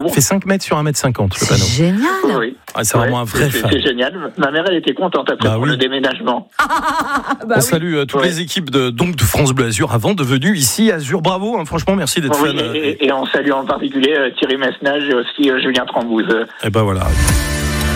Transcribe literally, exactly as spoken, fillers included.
Il fait cinq mètres sur un mètre cinquante, le panneau. C'est génial. Oui. Ah, c'est ouais, vraiment un vrai c'est, fan. C'est génial. Ma mère, elle était contente après bah pour oui. le déménagement. bah On oui. salue euh, toutes ouais. les équipes de, donc, de France Bleu Azur avant de venir ici à Azur. Bravo, hein, franchement, merci d'être oui, fan. Et, et, et on salue en particulier euh, Thierry Mesnage et aussi euh, Julien Trambouze. Et ben voilà.